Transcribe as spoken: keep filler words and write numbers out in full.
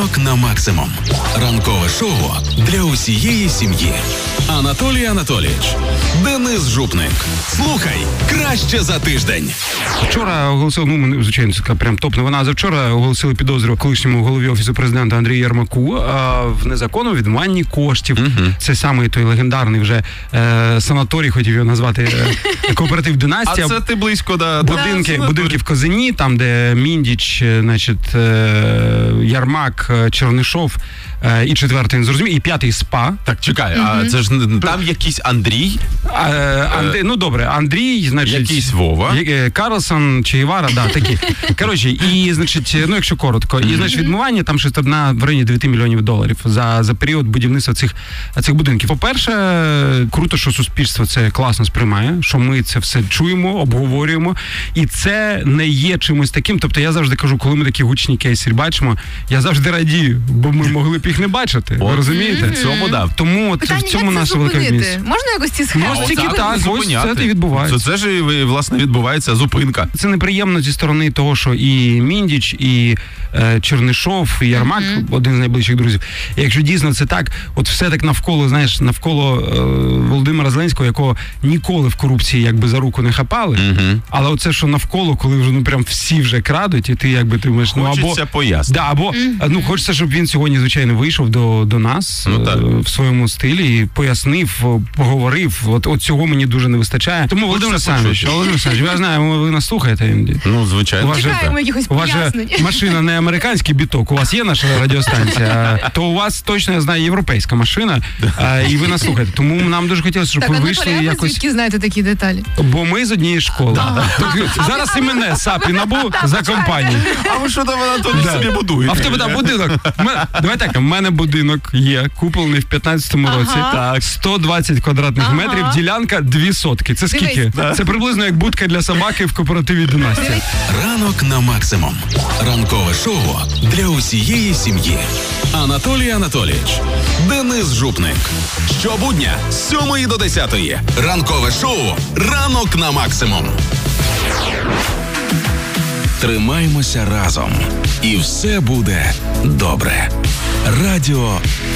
Ранок на максимум. Ранкове шоу для усієї сім'ї. Анатолій Анатолійович, Денис Жупник. Слухай краще за тиждень. Вчора оголосили, ну, звичайно, це прям топ-новина. Завчора оголосили підозру колишньому голові Офісу президента Андрію Єрмаку а, в незаконному відмиванні коштів. Uh-huh. Це саме той легендарний вже е, санаторій, хотів його назвати, е, кооператив «Династія». А це ти близько до... Будинки, будинки в Козині, там, де Міндіч, значить, е, Ярмак, Чернишов е, і четвертий, не зрозумів, і п'ятий СПА. Так, чекай, uh-huh. а це ж там якийсь Андрій? А, Андрій, ну, добре, Андрій, значить... Якийсь Вова. Карлсон, Чеєвара, да, такі. Коротше, і, значить, ну, якщо коротко, і, значить, відмивання там щось на в районі дев'ять мільйонів доларів за, за період будівництва цих, цих будинків. По-перше, круто, що суспільство це класно сприймає, що ми це все чуємо, обговорюємо, і це не є чимось таким. Тобто я завжди кажу, коли ми такі гучні кейси бачимо, я завжди радію, бо ми могли б їх не бачити. Ви розумієте? Mm-hmm. Цьому, да. Тому от в цьому наша велика відмінність. Можна якось ці схеми? Ось тільки так, ось це і відбувається. Це, це ж, власне, відбувається зупинка. Це неприємно зі сторони того, що і Міндіч, і е, Чернишов, і Ярмак, mm-hmm. один з найближчих друзів. І якщо дійсно це так, от все так навколо, знаєш, навколо е, Володимира Зеленського, якого ніколи в корупції якби за руку не хапали, mm-hmm. але оце, що навколо, коли вже, ну, прям всі вже крадуть, і ти якби ти думаєш, ну, або... Хочеться пояснити. Да, або, mm-hmm. ну, хочеться, щоб він сьогодні, звичайно, вийшов до, до нас ну, е, в своєму стилі і пояснив, поговорив. От, от цього мені дуже не вистачає. Тому, Володимир Олександрович, Володимир Олександрович, я знаю, ви нас слухаєте іноді. Ну, звичайно. Чекаємо якихось пояснень. У вас машина не американський біток, у вас є наша радіостанція, то у вас точно, я знаю, європейська машина, а, і ви нас слухаєте. Тому нам дуже хотілося, щоб так, ви вийшли Анатолій, якось... звідки знаєте такі деталі? Бо ми з однієї школи. Да, да. Так, зараз і мене САП і НАБУ за компанію. А ви що там, Анатолій, да. собі будуєте? А в тебе там будинок? Давай так, в мене будинок є, куплений в п'ятнадцятому році. Ага. Так, сто двадцять квадратних ага. метрів, ділянка дві сотки. Це скільки? Да. Це приблизно як будка для собаки в кооперативі «Династія». Ранок на максимум. Ранкове шоу для усієї сім'ї. Анатолій Анатолійович, Денис Жупник. Щобудня з сьомої до десятої. Ранкове шоу «Ранок на максимум». Тримаймося разом. І все буде добре. Радіо